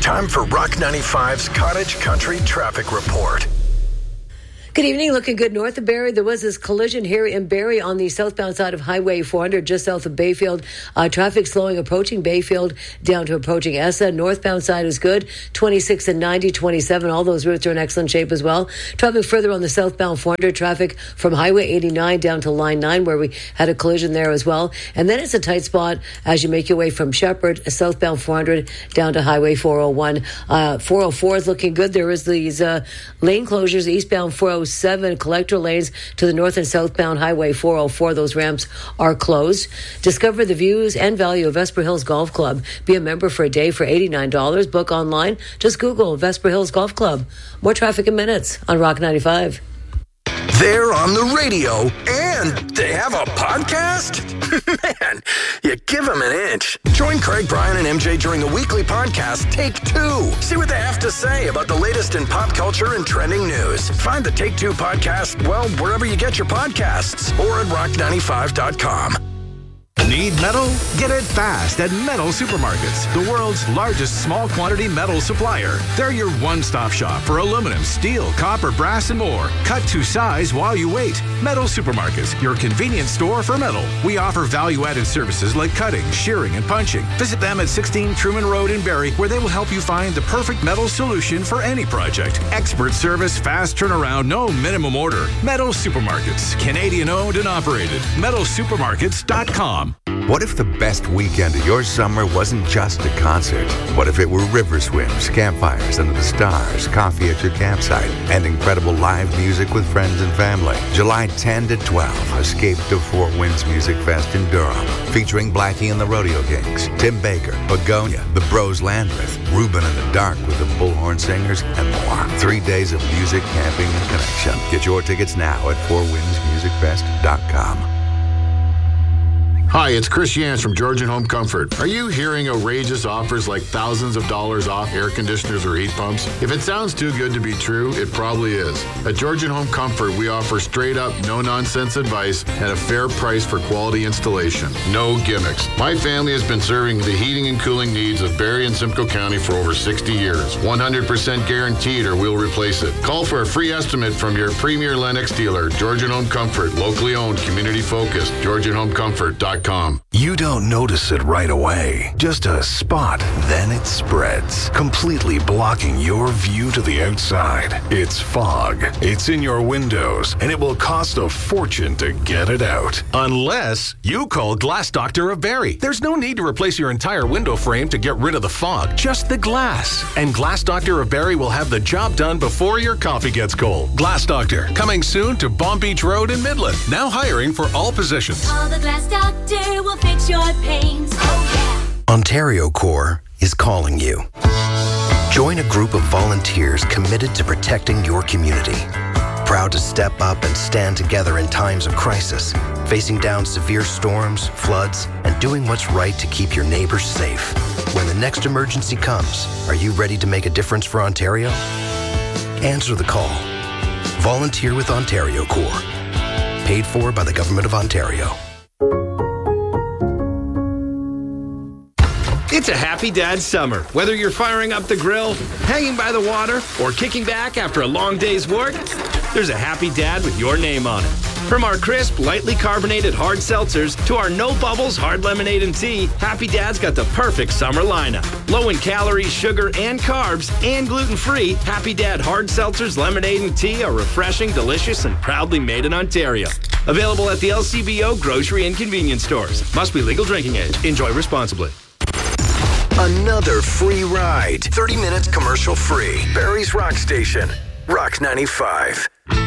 Time for Rock 95's Cottage Country Traffic Report. Good evening. Looking good north of Barrie. There was this collision here in Barrie on the southbound side of Highway 400, just south of Bayfield. Traffic slowing approaching Bayfield down to approaching Essa. Northbound side is good. 26 and 90, 27. All those routes are in excellent shape as well. Traveling further on the southbound 400, traffic from Highway 89 down to Line 9, where we had a collision there as well. And then it's a tight spot as you make your way from Shepherd, southbound 400, down to Highway 401. 404 is looking good. There is these lane closures, eastbound 407, collector lanes to the north and southbound Highway 404. Those ramps are closed. Discover the views and value of Vesper Hills Golf Club. Be a member for a day for $89. Book online. Just Google Vesper Hills Golf Club. More traffic in minutes on Rock 95. They're on the radio, and they have a podcast? Man, you give them an inch. Join Craig, Brian, and MJ during the weekly podcast, Take Two. See what they have to say about the latest in pop culture and trending news. Find the Take Two podcast, well, wherever you get your podcasts, or at rock95.com. Need metal? Get it fast at Metal Supermarkets, the world's largest small quantity metal supplier. They're your one-stop shop for aluminum, steel, copper, brass, and more. Cut to size while you wait. Metal Supermarkets, your convenience store for metal. We offer value-added services like cutting, shearing, and punching. Visit them at 16 Truman Road in Barrie, where they will help you find the perfect metal solution for any project. Expert service, fast turnaround, no minimum order. Metal Supermarkets, Canadian-owned and operated. MetalSupermarkets.com. What if the best weekend of your summer wasn't just a concert? What if it were river swims, campfires under the stars, coffee at your campsite, and incredible live music with friends and family? July 10 to 12, escape to Fort Winds Music Fest in Durham, featuring Blackie and the Rodeo Kings, Tim Baker, Begonia, the Bros Landreth, Ruben and the Dark with the Bullhorn Singers, and more. 3 days of music, camping, and connection. Get your tickets now at FortWindsMusicFest.com. Hi, it's Chris Yance from Georgian Home Comfort. Are you hearing outrageous offers like thousands of dollars off air conditioners or heat pumps? If it sounds too good to be true, it probably is. At Georgian Home Comfort, we offer straight up, no nonsense advice at a fair price for quality installation. No gimmicks. My family has been serving the heating and cooling needs of Barrie and Simcoe County for over 60 years. 100% guaranteed or we'll replace it. Call for a free estimate from your premier Lennox dealer. Georgian Home Comfort, locally owned, community focused. GeorgianHomeComfort.com. You don't notice it right away. Just a spot, then it spreads, completely blocking your view to the outside. It's fog. It's in your windows, and it will cost a fortune to get it out. Unless you call Glass Doctor of Barrie. There's no need to replace your entire window frame to get rid of the fog, just the glass. And Glass Doctor of Barrie will have the job done before your coffee gets cold. Glass Doctor, coming soon to Bomb Beach Road in Midland. Now hiring for all positions. Call the Glass Doctor, will fix your pains. Oh, yeah. Ontario Corps is calling you. Join a group of volunteers committed to protecting your community. Proud to step up and stand together in times of crisis, facing down severe storms, floods, and doing what's right to keep your neighbors safe. When the next emergency comes, are you ready to make a difference for Ontario? Answer the call. Volunteer with Ontario Corps. Paid for by the Government of Ontario. It's a happy dad summer. Whether you're firing up the grill, hanging by the water, or kicking back after a long day's work, there's a happy dad with your name on it. From our crisp, lightly carbonated hard seltzers to our no bubbles hard lemonade and tea, Happy Dad's got the perfect summer lineup. Low in calories, sugar, and carbs, and gluten-free, Happy Dad hard seltzers, lemonade, and tea are refreshing, delicious, and proudly made in Ontario. Available at the LCBO grocery and convenience stores. Must be legal drinking age. Enjoy responsibly. Another free ride. 30 minutes commercial free. Barrie's Rock Station. Rock 95.